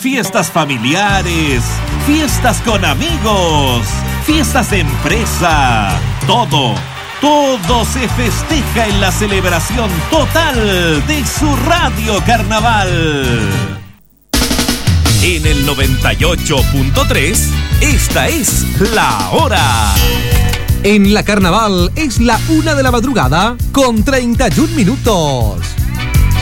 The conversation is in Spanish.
fiestas familiares, fiestas con amigos, fiestas de empresa, todo se festeja en la celebración total de su Radio Carnaval. En el 98.3, esta es la hora. En la Carnaval es la 1 de la madrugada con 31 minutos.